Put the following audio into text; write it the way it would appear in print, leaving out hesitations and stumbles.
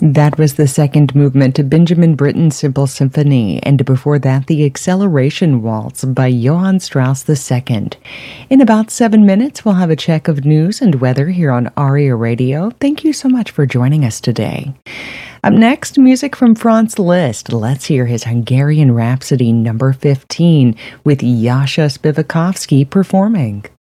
That was the second movement to Benjamin Britten's Simple Symphony, and before that, the Acceleration Waltz by Johann Strauss II. In about 7 minutes, we'll have a check of news and weather here on ARIA Radio. Thank you so much for joining us today. Up next, music from Franz Liszt. Let's hear his Hungarian Rhapsody number 15 with Jascha Spivakovsky performing.